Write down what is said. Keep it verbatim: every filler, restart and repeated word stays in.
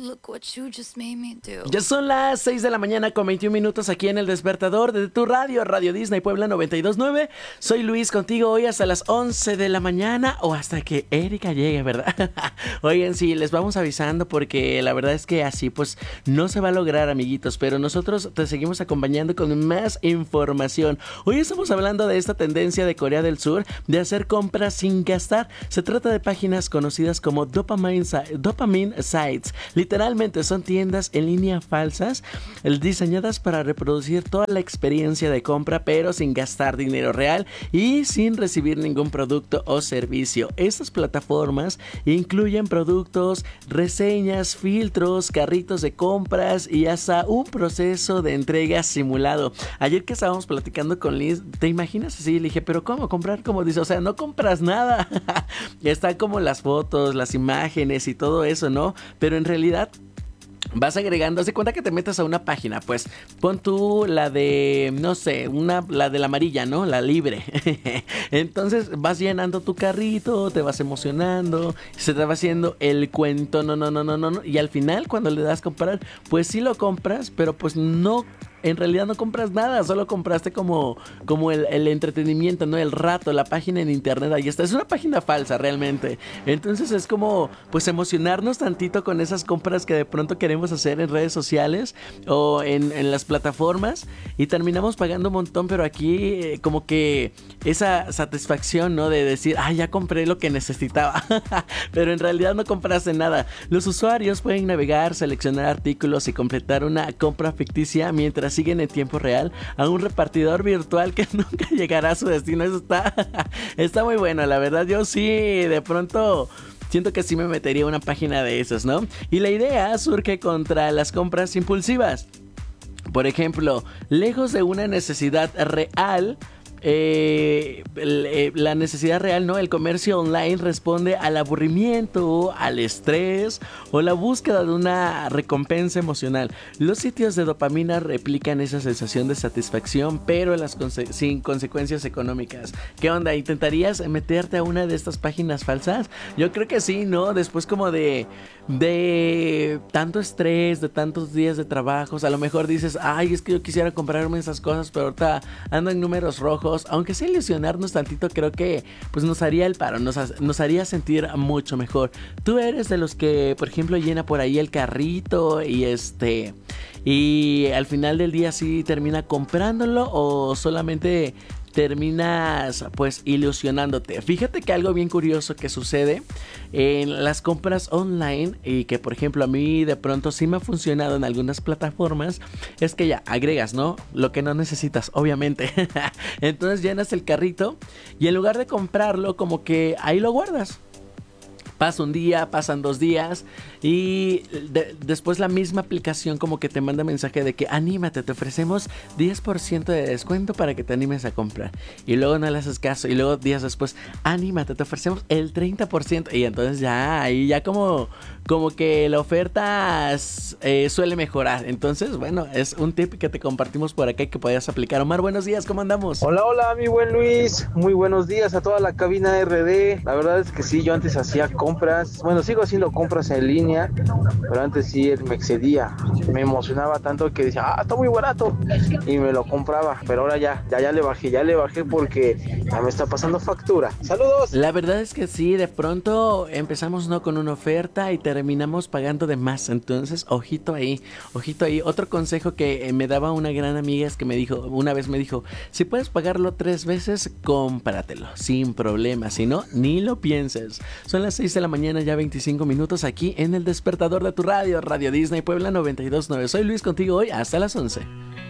look what you just made me do. Ya son las seis de la mañana con veintiún minutos aquí en El Despertador de tu radio, Radio Disney Puebla noventa y dos punto nueve. Soy Luis contigo hoy hasta las once de la mañana o hasta que Erika llegue, ¿verdad? Oigan, sí, les vamos avisando porque la verdad es que así pues no se va a lograr, amiguitos, pero nosotros te seguimos acompañando con más información. Hoy estamos hablando de esta tendencia de Corea del Sur de hacer compras sin gastar. Se trata de páginas conocidas como dopamine, dopamine sites. Literalmente son tiendas en línea falsas diseñadas para reproducir toda la experiencia de compra, pero sin gastar dinero real y sin recibir ningún producto o servicio. Estas plataformas incluyen productos, reseñas, filtros, carritos de compras y hasta un proceso de entrega simulado. Ayer que estábamos platicando con Liz, ¿te imaginas así? Le dije, ¿pero cómo comprar? Como dice, o sea, no compras nada. Ya están como las fotos, las imágenes y todo eso, ¿no? Pero en realidad vas agregando, haz cuenta que te metas a una página, pues pon tú la de, no sé, una, la de la amarilla, ¿no? La libre. Entonces vas llenando tu carrito, te vas emocionando, se te va haciendo el cuento, no, no, no, no, no, no. Y al final cuando le das a comprar, pues sí lo compras, pero pues no. En realidad no compras nada, solo compraste como, como el, el entretenimiento, ¿no? El rato, la página en internet, ahí está. Es una página falsa realmente. Entonces es como, pues emocionarnos tantito con esas compras que de pronto queremos hacer en redes sociales o en, en las plataformas y terminamos pagando un montón, pero aquí eh, como que esa satisfacción, ¿no? De decir, ah, ya compré lo que necesitaba. Pero en realidad no compraste nada. Los usuarios pueden navegar, seleccionar artículos y completar una compra ficticia mientras siguen en tiempo real a un repartidor virtual que nunca llegará a su destino. Eso está, está muy bueno, la verdad. Yo sí, de pronto siento que sí me metería a una página de esas, ¿no? Y la idea surge contra las compras impulsivas. Por ejemplo, lejos de una necesidad real, Eh, la necesidad real, ¿no? El comercio online responde al aburrimiento, al estrés o la búsqueda de una recompensa emocional. Los sitios de dopamina replican esa sensación de satisfacción, pero las conse- sin consecuencias económicas. ¿Qué onda? ¿Intentarías meterte a una de estas páginas falsas? Yo creo que sí, ¿no? Después como de de tanto estrés, de tantos días de trabajos, a lo mejor dices, ay, es que yo quisiera comprarme esas cosas, pero ahorita ando en números rojos. Aunque sea ilusionarnos tantito, creo que pues nos haría el paro, nos, nos haría sentir mucho mejor. Tú eres de los que, por ejemplo, llena por ahí el carrito y este y al final del día sí termina comprándolo o solamente terminas pues ilusionándote. Fíjate que algo bien curioso que sucede en las compras online y que por ejemplo a mí de pronto sí me ha funcionado en algunas plataformas es que ya agregas, ¿no? Lo que no necesitas, obviamente. Entonces llenas el carrito y en lugar de comprarlo como que ahí lo guardas. Pasa un día, pasan dos días y de, después la misma aplicación como que te manda mensaje de que anímate, te ofrecemos diez por ciento de descuento para que te animes a comprar. Y luego no le haces caso y luego días después, anímate, te ofrecemos el treinta por ciento. Y entonces ya, ahí ya como, como que la oferta eh, suele mejorar. Entonces, bueno, es un tip que te compartimos por acá y que podías aplicar. Omar, buenos días, ¿cómo andamos? Hola, hola, mi buen Luis. Muy buenos días a toda la cabina R D. La verdad es que sí, yo antes hacía compras. Bueno, sigo haciendo compras en línea, pero antes sí me excedía. Me emocionaba tanto que decía, ah, está muy barato. Y me lo compraba. Pero ahora ya, ya, ya le bajé, ya le bajé porque ya me está pasando factura. ¡Saludos! La verdad es que sí, de pronto empezamos no con una oferta y terminamos pagando de más. Entonces, ojito ahí, ojito ahí. Otro consejo que me daba una gran amiga es que me dijo, una vez me dijo, si puedes pagarlo tres veces, cómpratelo, sin problema. Si no, ni lo pienses. Son las seis de la mañana, ya veinticinco minutos aquí en El Despertador de tu radio, Radio Disney Puebla noventa y dos punto nueve. Soy Luis contigo hoy hasta las once.